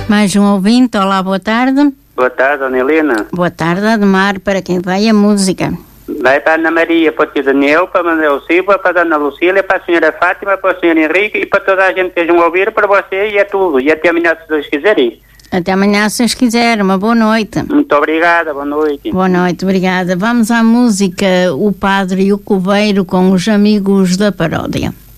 Mais um ouvinte, olá, boa tarde. Boa tarde, Dona Helena. Boa tarde, Ademar, para quem vai a música? Vai para a Ana Maria, para o tio Daniel, para a Manuel Silva, para a Dona Lucília, para a senhora Fátima, para o senhor Henrique e para toda a gente que estejam a ouvir, para você e é tudo. E até amanhã, se Deus quiserem. Até amanhã, se Deus quiser. Uma boa noite. Muito obrigada, boa noite. Boa noite, obrigada. Vamos à música O Padre e o Coveiro com os Amigos da Paródia.